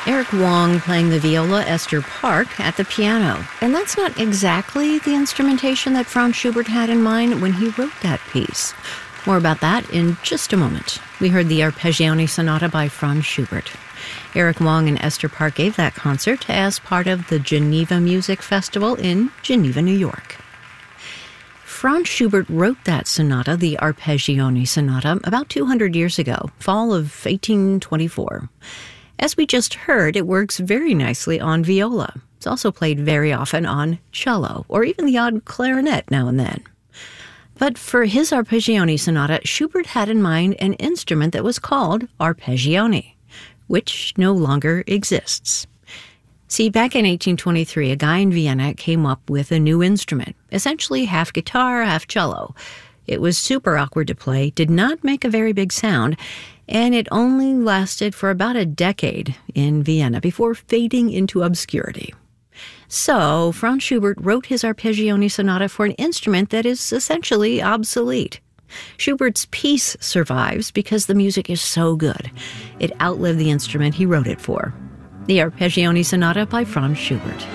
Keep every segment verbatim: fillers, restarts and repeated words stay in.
Eric Wong playing the viola, Esther Park at the piano. And that's not exactly the instrumentation that Franz Schubert had in mind when he wrote that piece. More about that in just a moment. We heard the Arpeggione Sonata by Franz Schubert. Eric Wong and Esther Park gave that concert as part of the Geneva Music Festival in Geneva, New York. Franz Schubert wrote that sonata, the Arpeggione Sonata, about two hundred years ago, fall of eighteen twenty-four. As we just heard, it works very nicely on viola. It's also played very often on cello, or even the odd clarinet now and then. But for his Arpeggione Sonata, Schubert had in mind an instrument that was called arpeggione, which no longer exists. See, back in eighteen twenty-three, a guy in Vienna came up with a new instrument, essentially half guitar, half cello. It was super awkward to play, did not make a very big sound, and it only lasted for about a decade in Vienna before fading into obscurity. So, Franz Schubert wrote his Arpeggione Sonata for an instrument that is essentially obsolete. Schubert's piece survives because the music is so good. It outlived the instrument he wrote it for. The Arpeggione Sonata by Franz Schubert.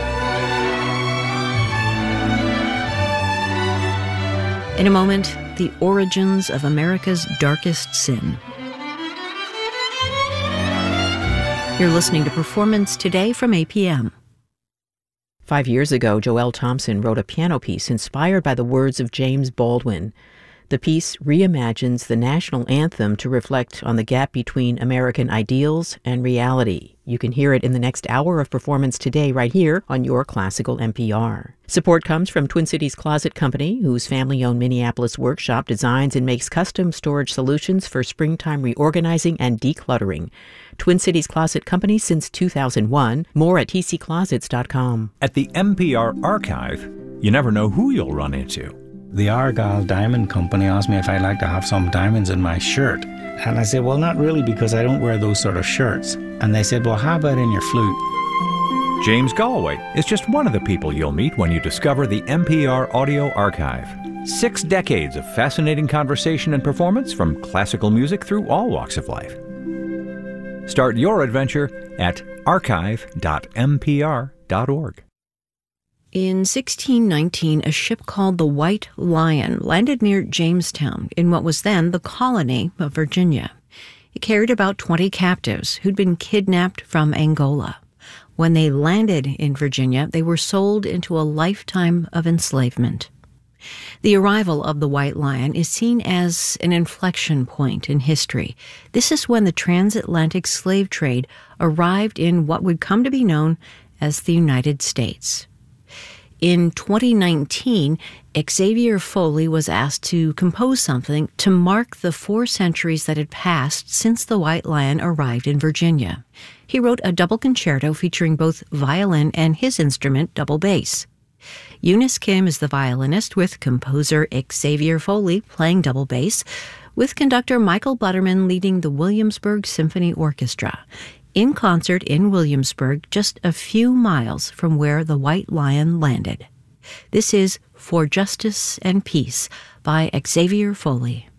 In a moment, the origins of America's darkest sin. You're listening to Performance Today from A P M. Five years ago, Joel Thompson wrote a piano piece inspired by the words of James Baldwin. The piece reimagines the national anthem to reflect on the gap between American ideals and reality. You can hear it in the next hour of Performance Today right here on your classical N P R. Support comes from Twin Cities Closet Company, whose family-owned Minneapolis workshop designs and makes custom storage solutions for springtime reorganizing and decluttering. Twin Cities Closet Company since two thousand one. More at t c closets dot com. At the N P R Archive, you never know who you'll run into. The Argyle Diamond Company asked me if I'd like to have some diamonds in my shirt. And I said, well, not really, because I don't wear those sort of shirts. And they said, well, how about in your flute? James Galway is just one of the people you'll meet when you discover the N P R Audio Archive. Six decades of fascinating conversation and performance from classical music through all walks of life. Start your adventure at archive dot n p r dot org. In sixteen nineteen, a ship called the White Lion landed near Jamestown in what was then the colony of Virginia. It carried about twenty captives who'd been kidnapped from Angola. When they landed in Virginia, they were sold into a lifetime of enslavement. The arrival of the White Lion is seen as an inflection point in history. This is when the transatlantic slave trade arrived in what would come to be known as the United States. In twenty nineteen, Xavier Foley was asked to compose something to mark the four centuries that had passed since the White Lion arrived in Virginia. He wrote a double concerto featuring both violin and his instrument, double bass. Eunice Kim is the violinist, with composer Xavier Foley playing double bass, with conductor Michael Butterman leading the Williamsburg Symphony Orchestra, in concert in Williamsburg, just a few miles from where the White Lion landed. This is For Justice and Peace by Xavier Foley.